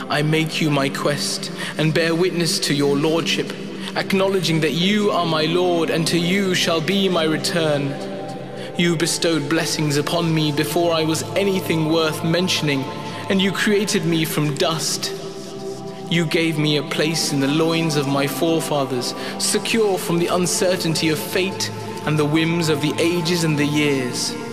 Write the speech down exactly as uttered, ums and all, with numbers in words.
I make you my quest and bear witness to your lordship, acknowledging that you are my Lord and to you shall be my return. You bestowed blessings upon me before I was anything worth mentioning, and you created me from dust. You gave me a place in the loins of my forefathers, secure from the uncertainty of fate and the whims of the ages and the years.